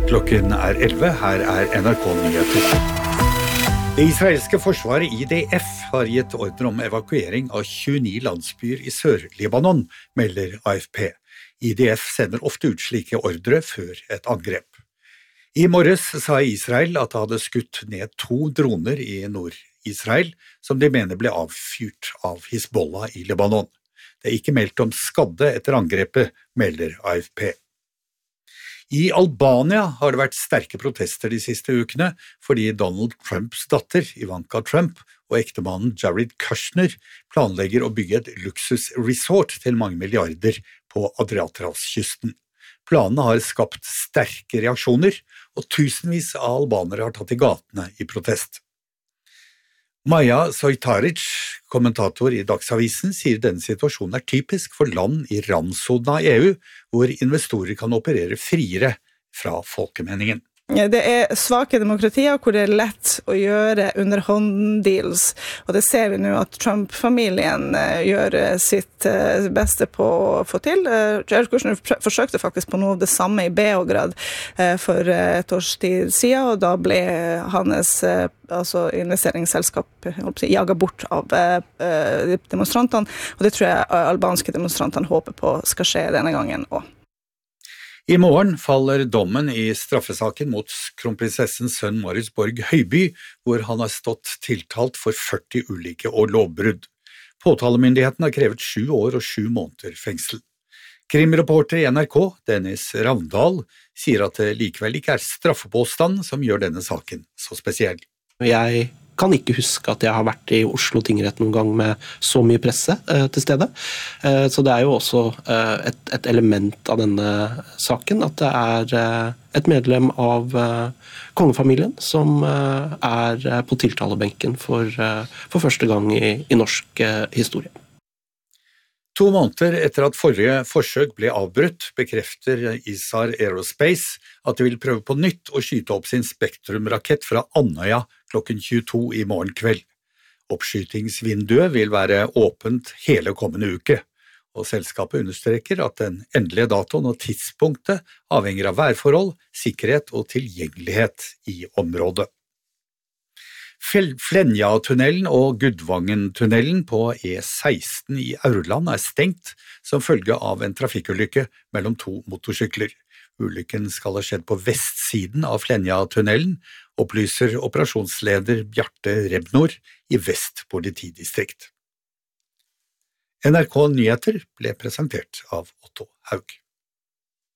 Klokken 11, her NRK Nyheter. Det israelske forsvaret IDF har gitt ordre om evakuering av 29 landsbyer i Sør-Libanon, melder AFP. IDF sender ofte ut slike ordre før et angrep. I morges sa Israel at det hadde skutt ned 2 droner i Nord-Israel, som de mener ble avfyrt av Hizbollah i Libanon. Det er ikke meldt om skadde etter angrepet, melder AFP. I Albania har det vært sterke protester de siste ukene fordi Donald Trumps datter, Ivanka Trump, og ektemannen Jared Kushner planlegger å bygge et luksusresort til mange milliarder på Adriaterhavskysten. Planene har skapt sterke reaksjoner, og tusenvis av albanere har tatt i gatene i protest. Maja Sojtaric, kommentator i Dagsavisen, sier denne situasjonen er typisk for land i randsonen av EU, hvor investorer kan operere friere fra folkemeningen. Det er svake demokratier hvor det er lett å gjøre underhånd-deals, og det ser vi nå at Trump-familien gjør sitt beste på å få til. Jared Kushner forsøkte faktisk på noe av det samme i Beograd for et års tid siden, og da ble hans investeringsselskap jaget bort av demonstrantene, og det tror jeg albanske demonstrantene håper på skal skje denne gangen også. I morgen faller dommen i straffesaken mot kronprinsessens sønn Marius Borg Høiby, hvor han har stått tiltalt for 40 ulike og lovbrudd. Påtalemyndigheten har krevet 7 år og 7 måneder fengsel. Krimreporter i NRK, Dennis Ravndal, sier at det likevel ikke er straffepåstand som gjør denne saken så spesiell. Jeg kan ikke huske at jeg har vært i Oslo tingrett noen gang med så mye presse til stede. Så det er jo også et element av denne saken, at det er et medlem av kongefamilien som er på tiltalebenken for første gang i norsk historie. 2 måneder etter at forrige forsøk ble avbrutt, bekrefter Isar Aerospace at de vil prøve på nytt å skyte opp sin Spektrum-rakett fra Andøya klokken 22 i morgen kveld. Oppskytingsvinduet vil være åpent hele kommende uke, og selskapet understreker at den endelige datoen og tidspunktet avhenger av værforhold, sikkerhet og tilgjengelighet i området. Flenja-tunnelen og Gudvangen-tunnelen på E16 i Aurland er stengt som følge av en trafikkulykke mellom 2 motorsykler. Ulykken skal ha skjedd på vestsiden av Flenja-tunnelen, opplyser operasjonsleder Bjarte Rebnor i Vest politidistrikt. NRK Nyheter ble presentert av Otto Haug.